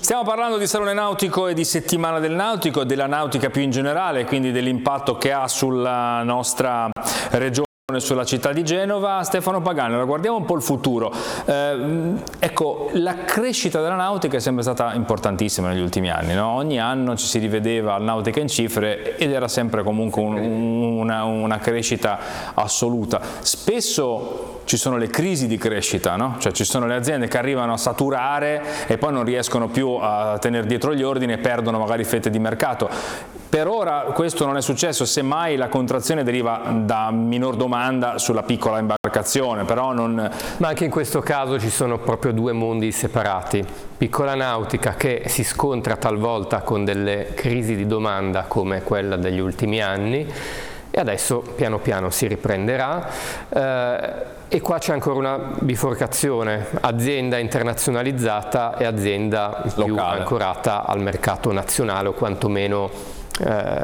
Stiamo parlando di Salone Nautico e di Settimana del Nautico, della nautica più in generale, quindi dell'impatto che ha sulla nostra regione, sulla città di Genova. Stefano Pagani, allora guardiamo un po' il futuro. Ecco, la crescita della nautica è sempre stata importantissima negli ultimi anni, no? Ogni anno ci si rivedeva al Nautica in cifre ed era sempre comunque una crescita assoluta. Spesso ci sono le crisi di crescita, no? Cioè ci sono le aziende che arrivano a saturare e poi non riescono più a tenere dietro gli ordini e perdono magari fette di mercato. Per ora questo non è successo, semmai la contrazione deriva da minor domanda sulla piccola imbarcazione, però non... Ma anche in questo caso ci sono proprio due mondi separati. Piccola nautica che si scontra talvolta con delle crisi di domanda come quella degli ultimi anni e adesso piano piano si riprenderà. E qua c'è ancora una biforcazione, azienda internazionalizzata e azienda più ancorata al mercato nazionale o quantomeno